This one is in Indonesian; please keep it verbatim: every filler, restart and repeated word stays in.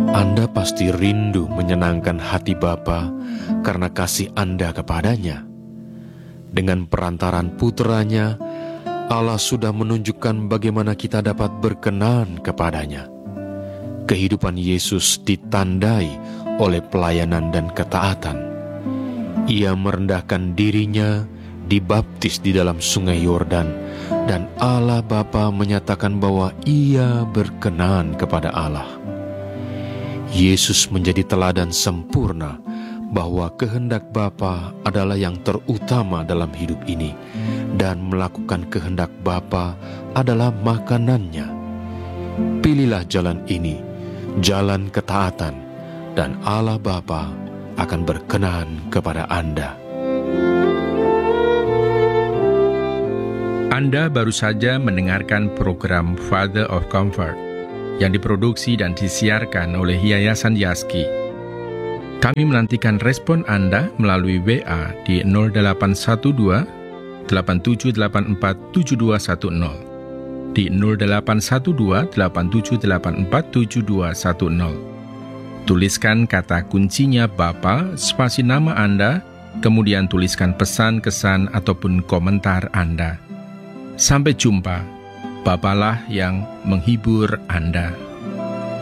Anda pasti rindu menyenangkan hati Bapa karena kasih Anda kepadanya. Dengan perantaran putranya, Allah sudah menunjukkan bagaimana kita dapat berkenan kepadanya. Kehidupan Yesus ditandai oleh pelayanan dan ketaatan. Ia merendahkan dirinya, dibaptis di dalam sungai Yordan, dan Allah Bapa menyatakan bahwa ia berkenan kepada Allah. Yesus menjadi teladan sempurna bahwa kehendak Bapa adalah yang terutama dalam hidup ini, dan melakukan kehendak Bapa adalah makanannya. Pilihlah jalan ini, jalan ketaatan, dan Allah Bapa akan berkenan kepada Anda. Anda baru saja mendengarkan program Father of Comfort yang diproduksi dan disiarkan oleh Yayasan Yaski. Kami menantikan respon Anda melalui W A di nol delapan satu dua, delapan tujuh delapan empat, tujuh dua satu nol, di nol delapan satu dua, delapan tujuh delapan empat, tujuh dua satu nol. Tuliskan kata kuncinya Bapa, spasi nama Anda, kemudian tuliskan pesan, kesan, ataupun komentar Anda. Sampai jumpa, Bapalah yang menghibur Anda.